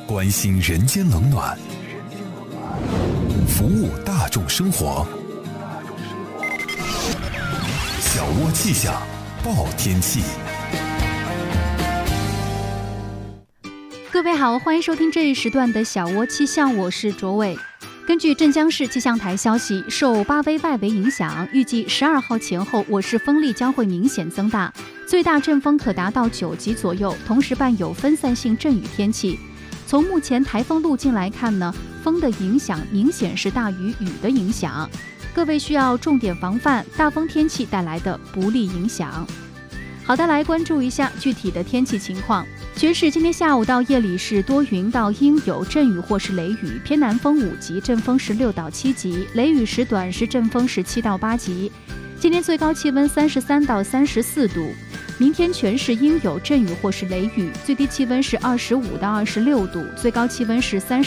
关心人间冷暖，服务大众生活。小窝气象报天气。 各位好，欢迎收听这一时段的小窝气象，我是卓伟。根据镇江市气象台消息，受八微外围影响，预计12号前后我市风力将会明显增大，最大阵风可达到9级左右，同时伴有分散性阵雨天气。从目前台风路径来看呢，风的影响明显是大于雨的影响，各位需要重点防范大风天气带来的不利影响。好的，来关注一下具体的天气情况。全市今天下午到夜里是多云到阴有阵雨或是雷雨，偏南风5级，阵风是6到7级，雷雨时短时阵风是7到8级。今天最高气温33到34度。明天全市阴有阵雨或是雷雨，最低气温是25到26度，最高气温是30